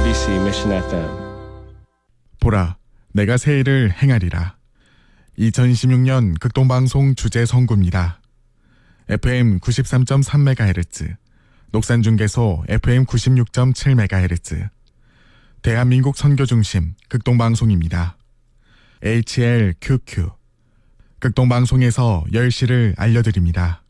MBC Mission FM. 보라, 내가 새 일을 행하리라. 2016년 극동방송 주제 선구입니다. FM 93.3MHz, 녹산중계소 FM 96.7MHz, 대한민국 선교중심 극동방송입니다. HLQQ, 극동방송에서 10시를 알려드립니다.